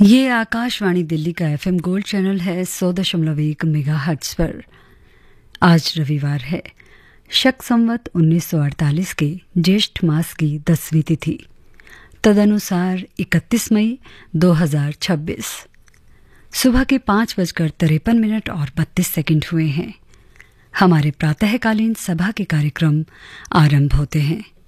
ये आकाशवाणी दिल्ली का FM gold channel है 100.1 मेगाहर्ट्ज पर। आज रविवार है, शक संवत 1948 के ज्येष्ठ मास की 10वीं तिथि, तदनुसार 31 मई 2026। सुबह के 5:53 और 32 सेकंड हुए हैं। हमारे प्रातःकालीन सभा के कार्यक्रम आरंभ होते हैं।